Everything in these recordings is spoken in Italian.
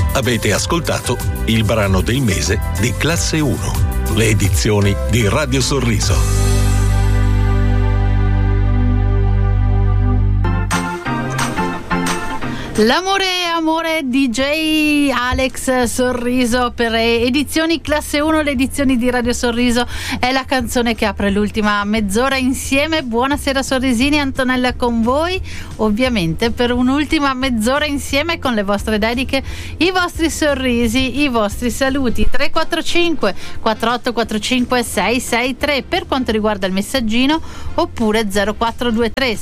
Avete ascoltato il brano del mese di Classe 1, le edizioni di Radio Sorriso. L'amore DJ Alex Sorriso per edizioni Classe 1, le edizioni di Radio Sorriso è la canzone che apre l'ultima mezz'ora insieme. Buonasera sorrisini, Antonella con voi ovviamente per un'ultima mezz'ora insieme con le vostre dediche, i vostri sorrisi, i vostri saluti. 345 4845 663 per quanto riguarda il messaggino, oppure 0423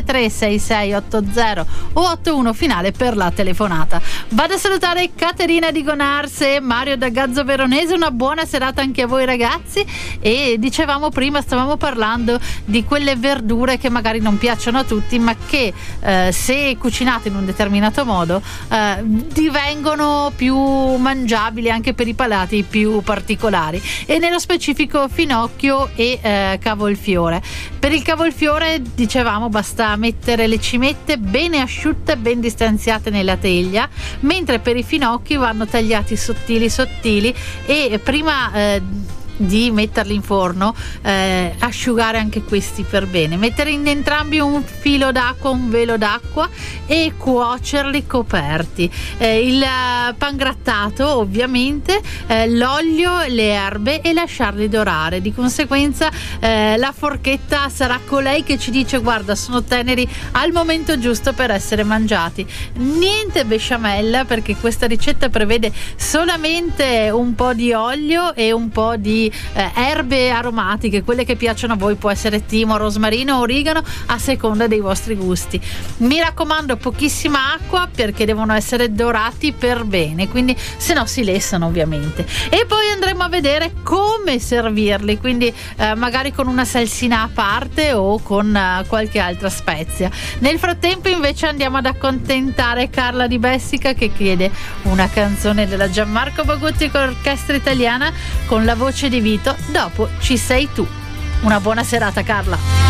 736680 o 81 finale per la telefonata. Vado a salutare Caterina di Gonars e Mario da Gazzo Veronese. Una buona serata anche a voi ragazzi. E dicevamo prima, stavamo parlando di quelle verdure che magari non piacciono a tutti, ma che se cucinate in un determinato modo divengono più mangiabili anche per i palati più particolari, e nello specifico finocchio e cavolfiore. Per il cavolfiore dicevamo basta mettere le cimette bene asciutte, ben distanziate nella teglia, mentre per i finocchi vanno tagliati sottili e prima di metterli in forno asciugare anche questi per bene, mettere in entrambi un filo d'acqua, un velo d'acqua e cuocerli coperti. Il pangrattato ovviamente, l'olio, le erbe e lasciarli dorare. Di conseguenza la forchetta sarà colei che ci dice guarda, sono teneri al momento giusto per essere mangiati. Niente besciamella, perché questa ricetta prevede solamente un po' di olio e un po' di erbe aromatiche, quelle che piacciono a voi. Può essere timo, rosmarino, origano, a seconda dei vostri gusti. Mi raccomando, pochissima acqua, perché devono essere dorati per bene, quindi se no si lessano ovviamente. E poi andremo a vedere come servirli, quindi magari con una salsina a parte o con qualche altra spezia. Nel frattempo invece andiamo ad accontentare Carla di Bessica, che chiede una canzone della Gianmarco Bagutti con l'orchestra italiana con la voce di Vito, Dopo ci sei tu. Una buona serata Carla.